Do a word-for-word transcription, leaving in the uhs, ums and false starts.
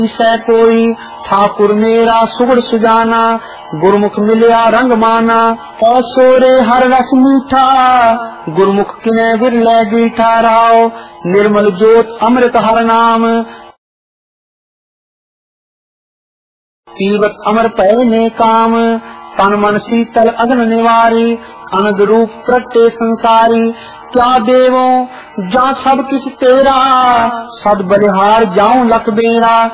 सै कोई ठाकुर मेरा सुगड़ सुजाना, गुरमुख मिलिया रंग माना। औसोरे हर रस मीठा, गुरमुख किने विरले गीठा। राव निर्मल जोत अमृत हर नाम, पीवत अमर पै ने काम। तन मन शीतल अग्न निवारी, अनंद रूप प्रगटे संसारी। क्या देवो जा सब किछ तेरा, सद बलिहार जाऊं लख बेरा।